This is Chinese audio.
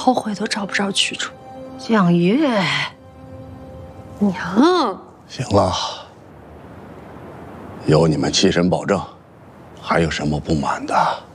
后悔都找不着去处。 蒋月， 娘， 行了，有你们7神保证，还有什么不满的？